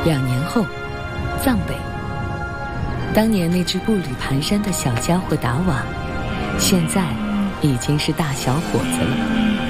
2年后，藏北。当年那只步履蹒跚的小家伙达瓦，现在已经是大小伙子了。